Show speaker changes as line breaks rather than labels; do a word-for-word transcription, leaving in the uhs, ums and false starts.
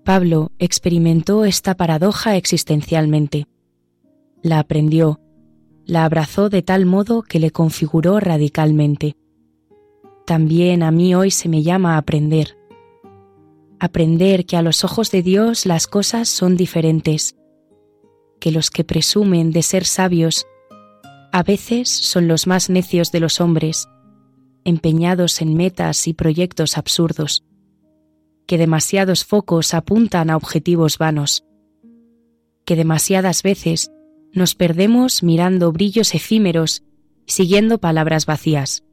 Pablo experimentó esta paradoja existencialmente. La aprendió, la abrazó de tal modo que le configuró radicalmente. También a mí hoy se me llama a aprender. Aprender que a los ojos de Dios las cosas son diferentes, que los que presumen de ser sabios a veces son los más necios de los hombres, empeñados en metas y proyectos absurdos, que demasiados focos apuntan a objetivos vanos, que demasiadas veces nos perdemos mirando brillos efímeros y siguiendo palabras vacías.